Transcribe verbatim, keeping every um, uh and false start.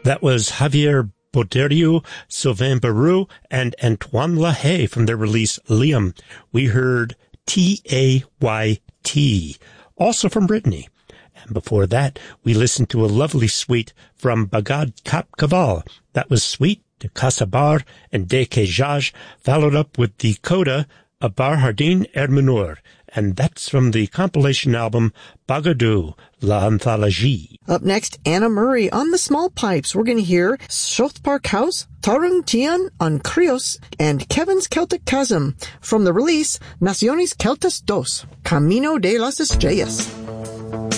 That was Javier Boderio, Sylvain Barou, and Antoine LaHaye from their release Liam. We heard T A Y T, also from Brittany. And before that, we listened to a lovely suite from Bagad Kap Kaval. That was Suite de Kasabar and De Kejaj, followed up with the coda of Bar Hardin Ermenur. And that's from the compilation album Bagadou, La Anthologie. Up next, Anna Murray on the small pipes. We're going to hear South Park House, Tarung Tian on Krios, and Kevin's Celtic Chasm from the release Naciones Celtas dos, Camino de las Estrellas.